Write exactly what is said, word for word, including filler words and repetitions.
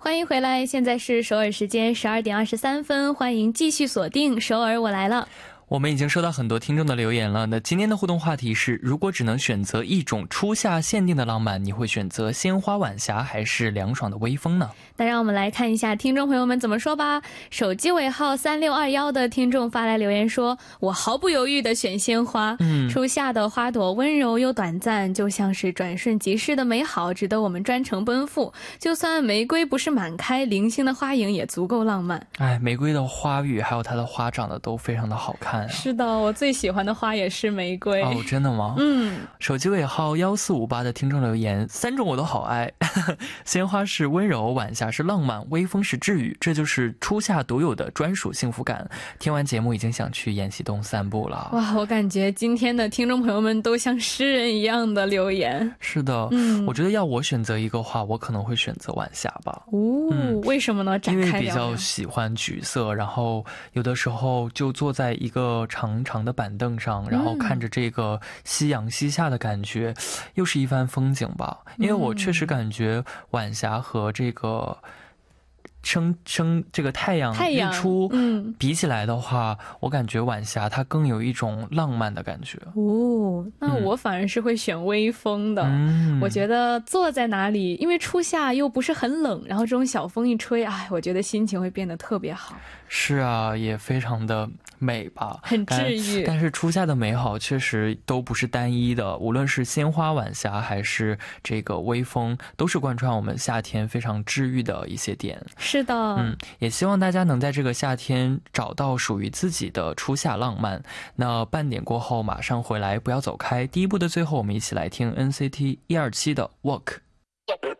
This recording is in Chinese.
欢迎回来，现在是首尔时间十二点二十三分，欢迎继续锁定首尔我来了。 我们已经收到很多听众的留言了，那今天的互动话题是，如果只能选择一种初夏限定的浪漫，你会选择鲜花晚霞还是凉爽的微风呢？ 那让我们来看一下听众朋友们怎么说吧。手机尾号三六二一的听众发来留言说，我毫不犹豫的选鲜花、嗯、初夏的花朵温柔又短暂，就像是转瞬即逝的美好，值得我们专程奔赴。就算玫瑰不是满开，零星的花影也足够浪漫。 哎，玫瑰的花语还有它的花长得都非常的好看、啊、 是的，我最喜欢的花也是玫瑰。 哦，真的吗？嗯。手机尾号一四五八的听众留言，三种我都好爱鲜花是温柔，晚霞是浪漫，微风是治愈，这就是初夏独有的专属幸福感。听完节目已经想去延禧洞散步了。哇， 我感觉今天的听众朋友们都像诗人一样的留言。 是的、嗯、我觉得要我选择一个话，我可能会选择晚霞吧。 哦、嗯，为什么呢？展开聊聊。 因为比较喜欢橘色，然后有的时候就坐在一个长长的板凳上，然后看着这个夕阳西下的感觉、嗯、又是一番风景吧。因为我确实感觉晚霞和这个升升这个太阳日出嗯比起来的话、嗯、我感觉晚霞它更有一种浪漫的感觉。 哦，那我反而是会选微风的、嗯、我觉得坐在哪里，因为初夏又不是很冷，然后这种小风一吹，哎，我觉得心情会变得特别好。 是啊，也非常的美吧， 很治愈。 但是初夏的美好确实都不是单一的，无论是鲜花晚霞还是这个微风，都是贯穿我们夏天非常治愈的一些点。 是的， 嗯，也希望大家能在这个夏天找到属于自己的初夏浪漫。那半点过后马上回来，不要走开。第一部的最后，我们一起来听 N C T 一二七的 Walk。